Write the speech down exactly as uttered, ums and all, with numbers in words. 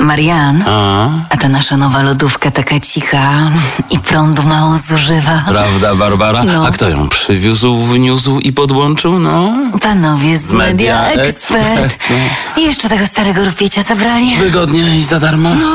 Marian, A? a ta nasza nowa lodówka taka cicha i prądu mało zużywa. Prawda, Barbara? No. A kto ją przywiózł, wniósł i podłączył? No, Panowie z Media Media Expert. Expert, I jeszcze tego starego rupiecia zabrali. wygodnie i za darmo.